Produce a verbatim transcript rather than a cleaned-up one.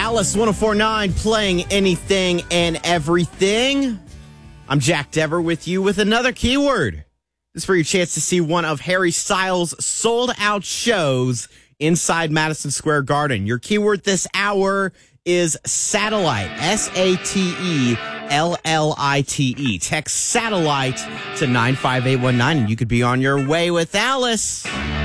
Alice one oh four point nine playing anything and everything. I'm Jack Dever with you with another keyword. This is for your chance to see one of Harry Styles' sold-out shows inside Madison Square Garden. Your keyword this hour is satellite. S A T E L L I T E. Text satellite to nine five eight one nine and you could be on your way with Alice.